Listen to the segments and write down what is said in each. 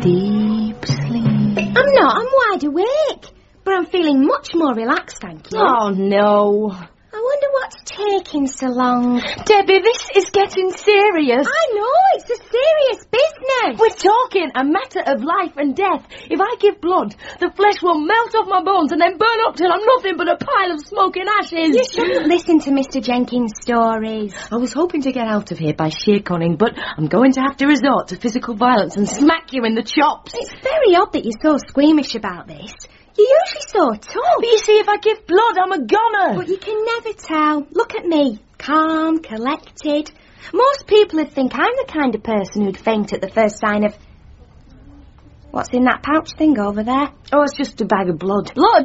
Deep sleep. I'm not, I'm wide awake. But I'm feeling much more relaxed, thank you. Oh, no. I wonder what's taking so long. Debbie, this is getting serious. I know, it's a serious business. We're talking a matter of life and death. If I give blood, the flesh will melt off my bones and then burn up till I'm nothing but a pile of smoking ashes. You shouldn't listen to Mr. Jenkins' stories. I was hoping to get out of here by sheer cunning, but I'm going to have to resort to physical violence and smack you in the chops. It's very odd that you're so squeamish about this. You're usually so tough. But you see, if I give blood, I'm a goner. But you can never tell. Look at me. Calm, collected. Most people would think I'm the kind of person who'd faint at the first sign of... What's in that pouch thing over there? Oh, it's just a bag of blood. Blood?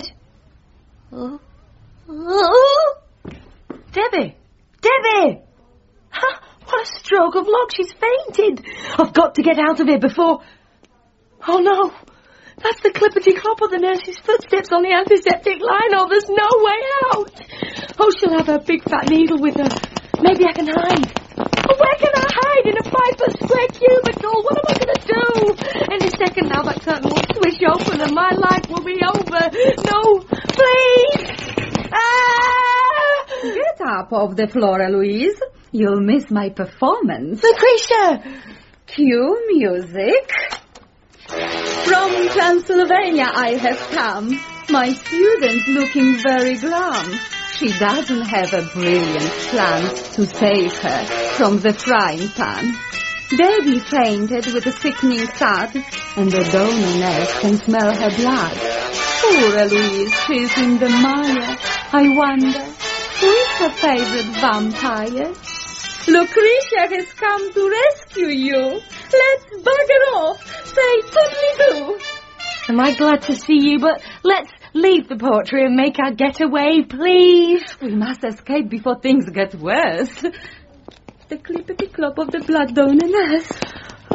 Oh. Debbie! Debbie! Ha, what a stroke of luck. She's fainted. I've got to get out of here before... Oh, no. That's the clippity-clop of the nurse's footsteps on the antiseptic line. Oh, there's no way out. Oh, she'll have her big fat needle with her. Maybe I can hide. Oh, where can I hide? In a 5-foot square cubicle? What am I going to do? Any second now that curtain will swish open and my life will be over. No, please. Ah! Get up off the floor, Eloise. You'll miss my performance. Lucretia! Cue music. From Transylvania I have come. My student looking very glum. She doesn't have a brilliant plan to save her from the frying pan. Debbie fainted with a sickening thud, and the donor nurse can smell her blood. Poor Eloise, she's in the mire. I wonder, who is her favorite vampire? Lucretia has come to rescue you. Let's bugger off. Say toodly-doo. Am I glad to see you, but let's leave the poetry and make our getaway, please. We must escape before things get worse. The clippity-clop of the blood donor nurse.